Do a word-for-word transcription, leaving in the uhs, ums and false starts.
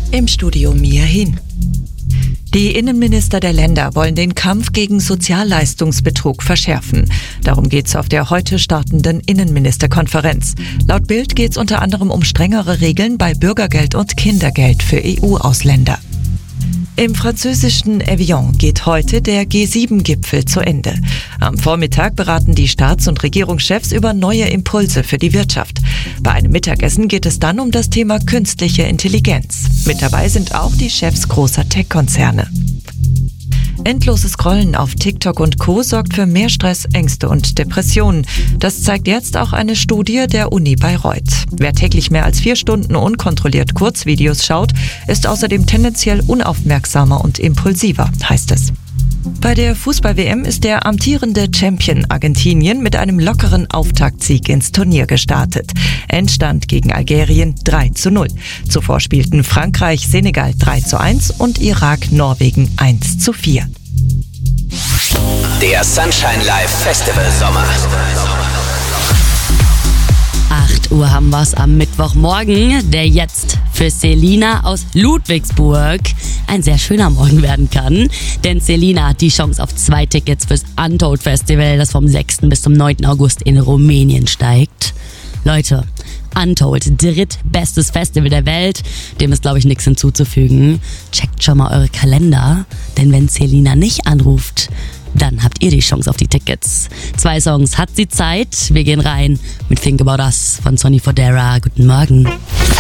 Im Studio Mia Hin. Die Innenminister der Länder wollen den Kampf gegen Sozialleistungsbetrug verschärfen. Darum geht es auf der heute startenden Innenministerkonferenz. Laut Bild geht es unter anderem um strengere Regeln bei Bürgergeld und Kindergeld für E U-Ausländer. Im französischen Evian geht heute der G sieben Gipfel zu Ende. Am Vormittag beraten die Staats- und Regierungschefs über neue Impulse für die Wirtschaft. Bei einem Mittagessen geht es dann um das Thema künstliche Intelligenz. Mit dabei sind auch die Chefs großer Tech-Konzerne. Endloses Scrollen auf TikTok und Co. sorgt für mehr Stress, Ängste und Depressionen. Das zeigt jetzt auch eine Studie der Uni Bayreuth. Wer täglich mehr als vier Stunden unkontrolliert Kurzvideos schaut, ist außerdem tendenziell unaufmerksamer und impulsiver, heißt es. Bei der Fußball-W M ist der amtierende Champion Argentinien mit einem lockeren Auftaktsieg ins Turnier gestartet. Endstand gegen Algerien drei zu null. Zuvor spielten Frankreich, Senegal drei zu eins und Irak, Norwegen eins zu vier. Der Sunshine Live Festival Sommer. acht Uhr haben wir es am Mittwochmorgen, der jetzt für Selina aus Ludwigsburg ein sehr schöner Morgen werden kann. Denn Selina hat die Chance auf zwei Tickets fürs Untold Festival, das vom sechsten bis zum neunten August in Rumänien steigt. Leute, Untold, drittbestes Festival der Welt, dem ist, glaube ich, nichts hinzuzufügen. Checkt schon mal eure Kalender, denn wenn Selina nicht anruft, dann habt ihr die Chance auf die Tickets. Zwei Songs hat sie Zeit. Wir gehen rein mit Think About Us von Sonny Fodera. Guten Morgen.